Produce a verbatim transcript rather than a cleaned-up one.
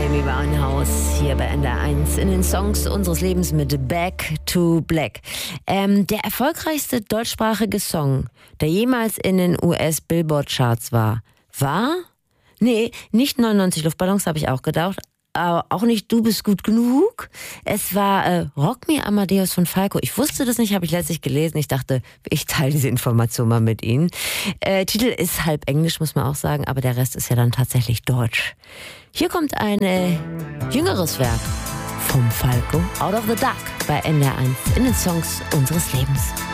Amy Winehouse hier bei N D R eins in den Songs unseres Lebens mit Back to Black. Ähm, der erfolgreichste deutschsprachige Song, der jemals in den U S-Billboard-Charts war, war? Nee, nicht neunundneunzig Luftballons, habe ich auch gedacht. Aber auch nicht Du bist gut genug. Es war äh, Rock Me Amadeus von Falco. Ich wusste das nicht, habe ich letztlich gelesen. Ich dachte, ich teile diese Information mal mit Ihnen. Äh, Titel ist halb Englisch, muss man auch sagen, aber der Rest ist ja dann tatsächlich Deutsch. Hier kommt ein äh, jüngeres Werk vom Falco, Out of the Dark, bei N D R eins in den Songs unseres Lebens.